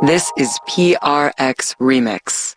This is PRX Remix.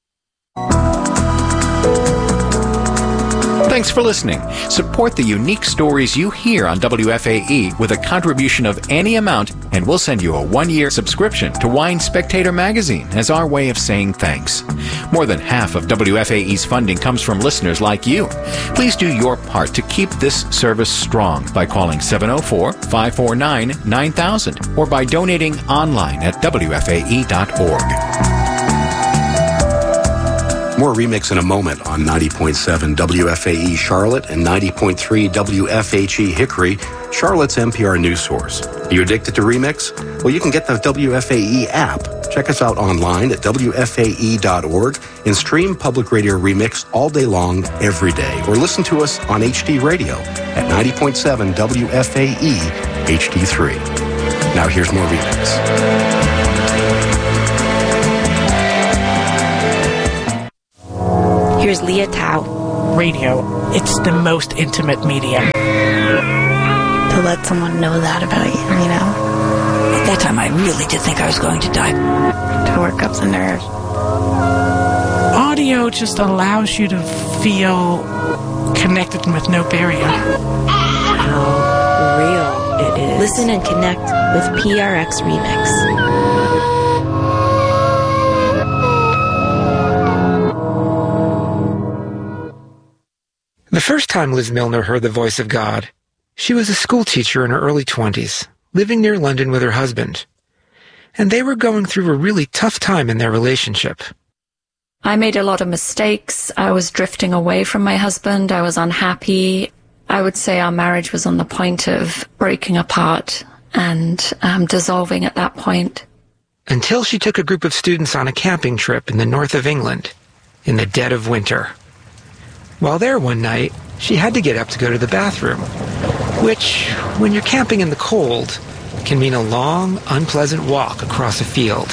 Thanks for listening. Support the unique stories you hear on WFAE with a contribution of any amount, and we'll send you a 1-year subscription to Wine Spectator magazine as our way of saying thanks. More than half of WFAE's funding comes from listeners like you. Please do your part to keep this service strong by calling 704-549-9000 or by donating online at WFAE.org. More Remix in a moment on 90.7 WFAE Charlotte and 90.3 WFHE Hickory, Charlotte's NPR news source. Are you addicted to Remix? Well, you can get the WFAE app. Check us out online at WFAE.org and stream Public Radio Remix all day long, every day. Or listen to us on HD Radio at 90.7 WFAE HD3. Now here's more Remix. Here's Leah Tao. Radio, it's the most intimate medium. To let someone know that about you, you know? At that time, I really did think I was going to die. To work up the nerves. Audio just allows you to feel connected with no barrier. How real it is. Listen and connect with PRX Remix. The first time Liz Milner heard the voice of God, she was a school teacher in her early 20s, living near London with her husband. And they were going through a really tough time in their relationship. I made a lot of mistakes. I was drifting away from my husband. I was unhappy. I would say our marriage was on the point of breaking apart and dissolving at that point. Until she took a group of students on a camping trip in the north of England in the dead of winter. While there one night, she had to get up to go to the bathroom, which, when you're camping in the cold, can mean a long, unpleasant walk across a field.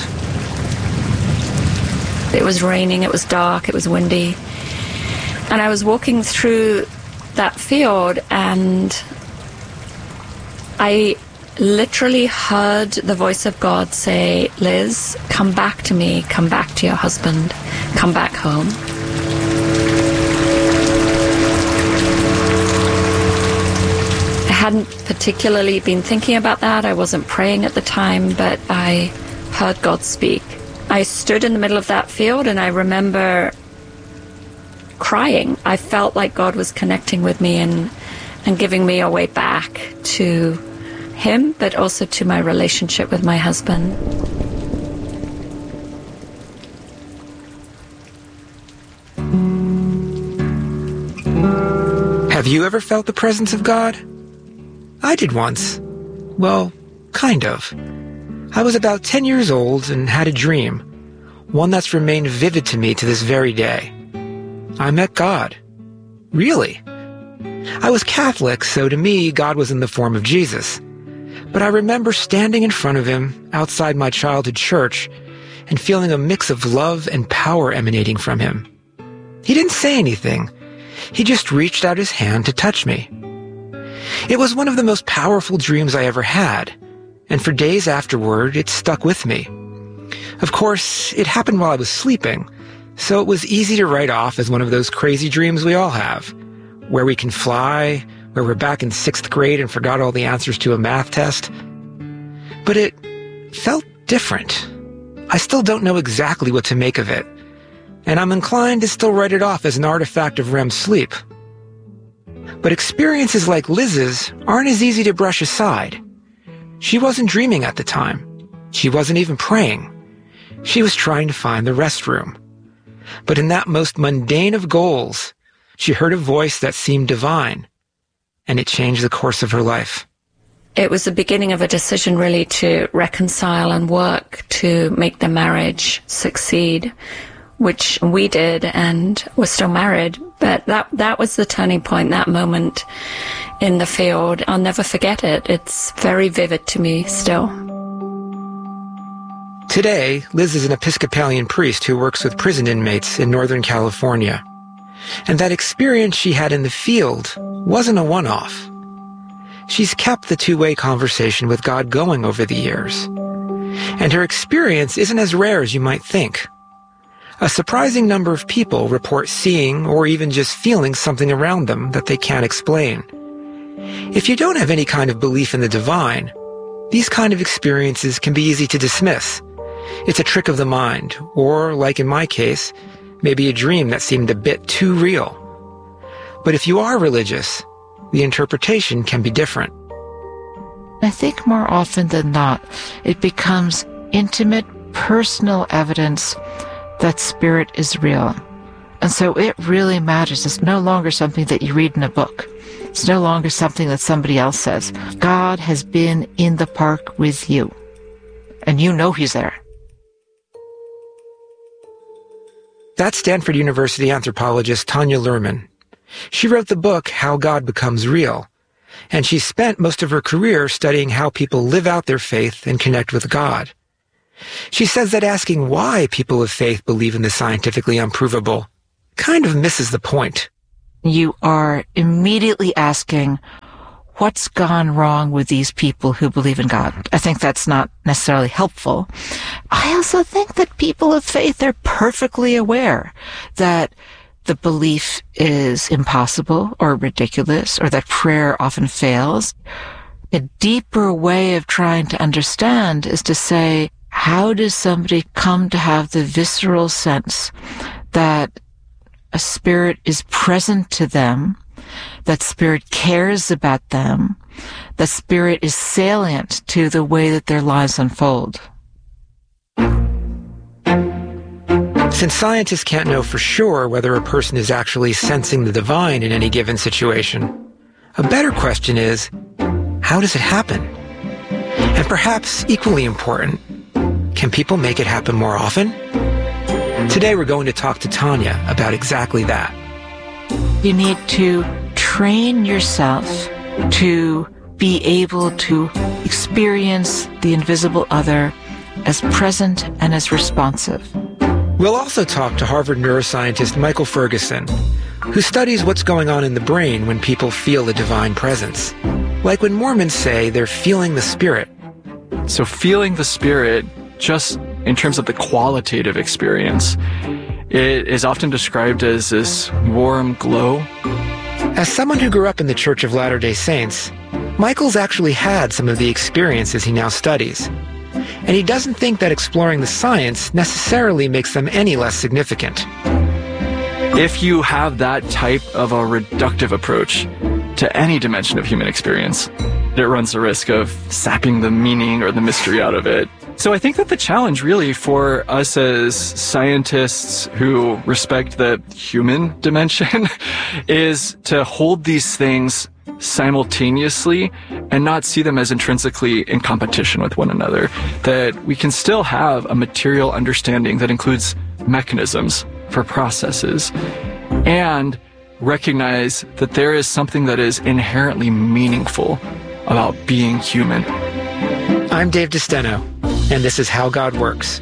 It was raining, it was dark, it was windy, and I was walking through that field, and I literally heard the voice of God say, "Liz, come back to me, come back to your husband, come back home." I hadn't particularly been thinking about that. I wasn't praying at the time, but I heard God speak. I stood in the middle of that field, and I remember crying. I felt like God was connecting with me and giving me a way back to Him, but also to my relationship with my husband. Have you ever felt the presence of God? I did once. Well, kind of. I was about 10 years old and had a dream, one that's remained vivid to me to this very day. I met God. Really? I was Catholic, so to me, God was in the form of Jesus. But I remember standing in front of Him outside my childhood church and feeling a mix of love and power emanating from Him. He didn't say anything. He just reached out His hand to touch me. It was one of the most powerful dreams I ever had, and for days afterward, it stuck with me. Of course, it happened while I was sleeping, so it was easy to write off as one of those crazy dreams we all have, where we can fly, where we're back in 6th grade and forgot all the answers to a math test. But it felt different. I still don't know exactly what to make of it, and I'm inclined to still write it off as an artifact of REM sleep. But experiences like Liz's aren't as easy to brush aside. She wasn't dreaming at the time. She wasn't even praying. She was trying to find the restroom. But in that most mundane of goals, she heard a voice that seemed divine, and it changed the course of her life. It was the beginning of a decision really to reconcile and work to make the marriage succeed, which we did, and we're still married. But that was the turning point, that moment in the field. I'll never forget it. It's very vivid to me still. Today, Liz is an Episcopalian priest who works with prison inmates in Northern California. And that experience she had in the field wasn't a one-off. She's kept the two-way conversation with God going over the years. and her experience isn't as rare as you might think. A surprising number of people report seeing or even just feeling something around them that they can't explain. If you don't have any kind of belief in the divine, these kind of experiences can be easy to dismiss. It's a trick of the mind, or, like in my case, maybe a dream that seemed a bit too real. But if you are religious, the interpretation can be different. I think more often than not, it becomes intimate, personal evidence that spirit is real. And so it really matters. It's no longer something that you read in a book. It's no longer something that somebody else says. God has been in the park with you, and you know he's there. That's Stanford University anthropologist Tanya Luhrmann. She wrote the book How God Becomes Real, and she spent most of her career studying how people live out their faith and connect with God. She says that asking why people of faith believe in the scientifically unprovable kind of misses the point. You are immediately asking, what's gone wrong with these people who believe in God? I think that's not necessarily helpful. I also think that people of faith are perfectly aware that the belief is impossible or ridiculous, or that prayer often fails. A deeper way of trying to understand is to say, how does somebody come to have the visceral sense that a spirit is present to them, that spirit cares about them, that spirit is salient to the way that their lives unfold? Since scientists can't know for sure whether a person is actually sensing the divine in any given situation, a better question is, how does it happen? And perhaps equally important, can people make it happen more often? Today we're going to talk to Tanya about exactly that. You need to train yourself to be able to experience the invisible other as present and as responsive. We'll also talk to Harvard neuroscientist Michael Ferguson, who studies what's going on in the brain when people feel a divine presence. Like when Mormons say they're feeling the spirit. So feeling the spirit, just in terms of the qualitative experience, it is often described as this warm glow. As someone who grew up in the Church of Latter-day Saints, Michael's actually had some of the experiences he now studies. And he doesn't think that exploring the science necessarily makes them any less significant. If you have that type of a reductive approach to any dimension of human experience, it runs the risk of sapping the meaning or the mystery out of it. So I think that the challenge really for us as scientists who respect the human dimension is to hold these things simultaneously and not see them as intrinsically in competition with one another. That we can still have a material understanding that includes mechanisms for processes and recognize that there is something that is inherently meaningful about being human. I'm Dave DeSteno, and this is How God Works.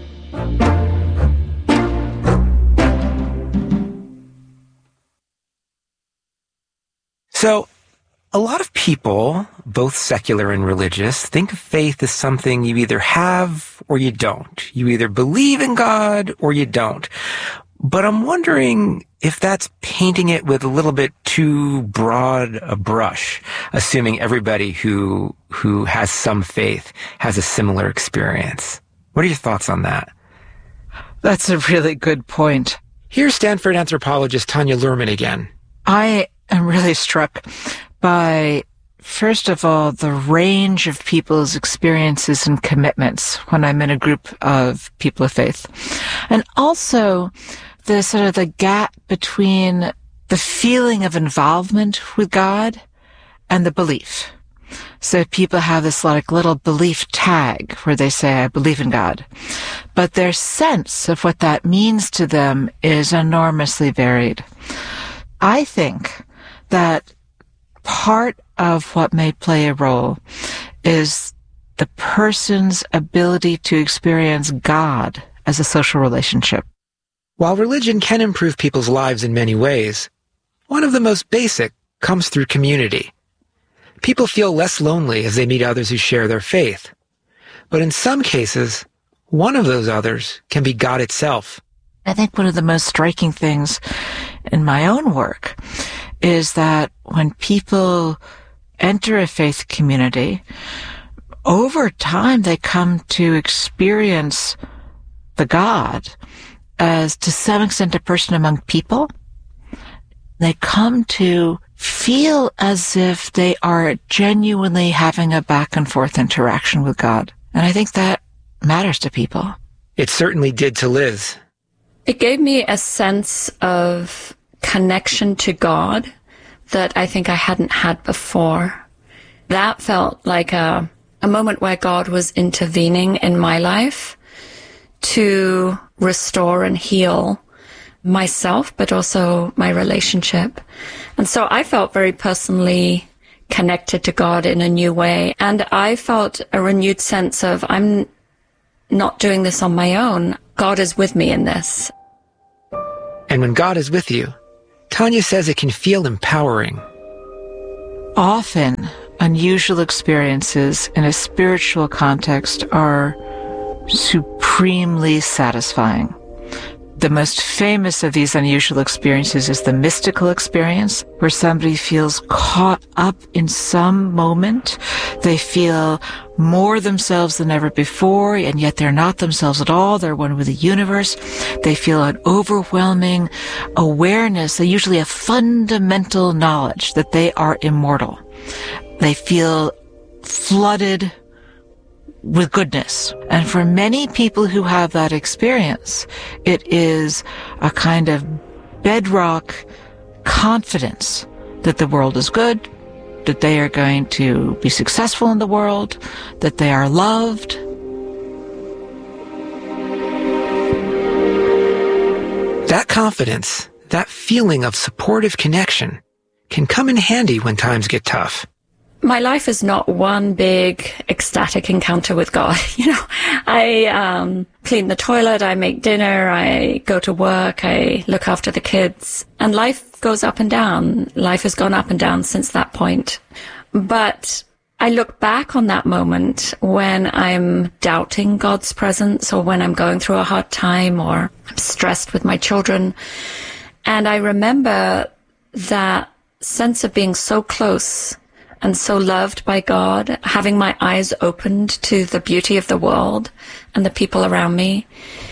So, a lot of people, both secular and religious, think of faith as something you either have or you don't. You either believe in God or you don't. But I'm wondering if that's painting it with a little bit too broad a brush, assuming everybody who has some faith has a similar experience. What are your thoughts on that? That's a really good point. Here's Stanford anthropologist Tanya Luhrmann again. I am really struck by, first of all, the range of people's experiences and commitments when I'm in a group of people of faith. And also the sort of the gap between the feeling of involvement with God and the belief. So people have this like little belief tag where they say, I believe in God. But their sense of what that means to them is enormously varied. I think that part of what may play a role is the person's ability to experience God as a social relationship. While religion can improve people's lives in many ways, one of the most basic comes through community. People feel less lonely as they meet others who share their faith. But in some cases, one of those others can be God itself. I think one of the most striking things in my own work is that when people enter a faith community, over time they come to experience the God as, to some extent, a person among people. They come to feel as if they are genuinely having a back and forth interaction with God. And I think that matters to people. It certainly did to Liz. It gave me a sense of connection to God that I think I hadn't had before. That felt like a moment where God was intervening in my life to restore and heal myself, but also my relationship. And so I felt very personally connected to God in a new way. And I felt a renewed sense of, I'm not doing this on my own. God is with me in this. And when God is with you, Tanya says it can feel empowering. Often, unusual experiences in a spiritual context are supremely satisfying. The most famous of these unusual experiences is the mystical experience, where somebody feels caught up in some moment. They feel more themselves than ever before, and yet they're not themselves at all. They're one with the universe. They feel an overwhelming awareness, usually a fundamental knowledge that they are immortal. They feel flooded with goodness. And for many people who have that experience, it is a kind of bedrock confidence that the world is good, that they are going to be successful in the world, that they are loved. That confidence, that feeling of supportive connection, can come in handy when times get tough. My life is not one big ecstatic encounter with God. I clean the toilet, I make dinner, I go to work, I look after the kids, and life goes up and down. Life has gone up and down since that point. But I look back on that moment when I'm doubting God's presence, or when I'm going through a hard time, or I'm stressed with my children, and I remember that sense of being so close and so loved by God, having my eyes opened to the beauty of the world and the people around me.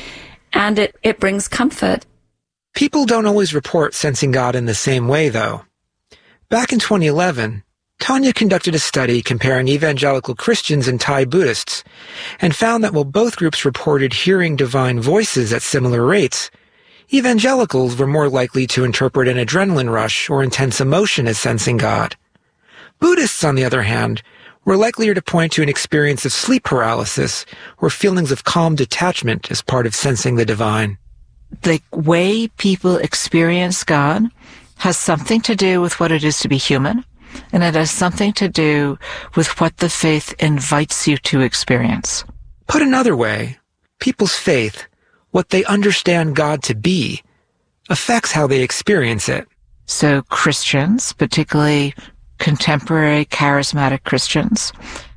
And it brings comfort. People don't always report sensing God in the same way, though. Back in 2011, Tanya conducted a study comparing evangelical Christians and Thai Buddhists, and found that while both groups reported hearing divine voices at similar rates, evangelicals were more likely to interpret an adrenaline rush or intense emotion as sensing God. Buddhists, on the other hand, were likelier to point to an experience of sleep paralysis or feelings of calm detachment as part of sensing the divine. The way people experience God has something to do with what it is to be human, and it has something to do with what the faith invites you to experience. Put another way, people's faith, what they understand God to be, affects how they experience it. So Christians, particularly contemporary charismatic Christians,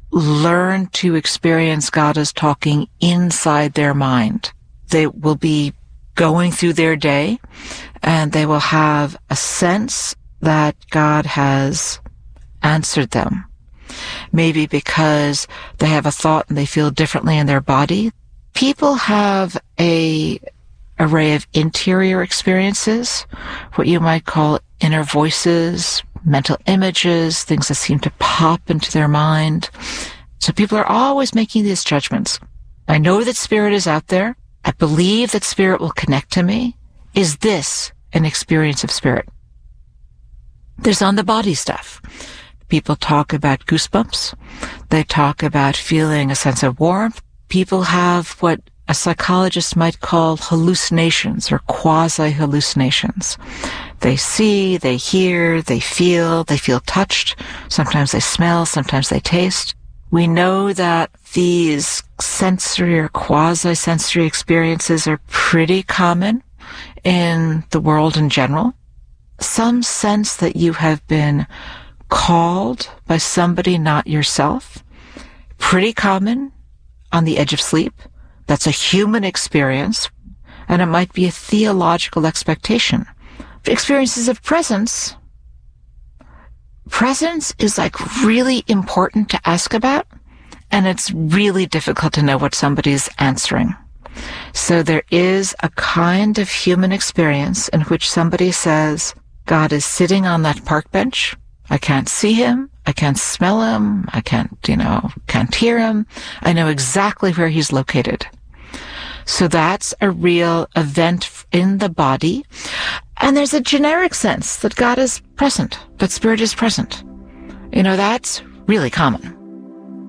learn to experience God as talking inside their mind. They will be going through their day, and they will have a sense that God has answered them. Maybe because they have a thought and they feel differently in their body. People have an array of interior experiences, what you might call inner voices, mental images, things that seem to pop into their mind. So people are always making these judgments. I know that spirit is out there. I believe that spirit will connect to me. Is this an experience of spirit? There's on the body stuff. People talk about goosebumps. They talk about feeling a sense of warmth. People have what a psychologist might call hallucinations or quasi-hallucinations. They see, they hear, they feel touched. Sometimes they smell, sometimes they taste. We know that these sensory or quasi-sensory experiences are pretty common in the world in general. Some sense that you have been called by somebody not yourself, pretty common on the edge of sleep. That's a human experience, and it might be a theological expectation. Experiences of presence is like really important to ask about, and it's really difficult to know what somebody's answering. So there is a kind of human experience in which somebody says, God is sitting on that park bench. I can't see him. I can't smell him. I can't hear him. I know exactly where he's located. So that's a real event in the body. And there's a generic sense that God is present, that Spirit is present. That's really common.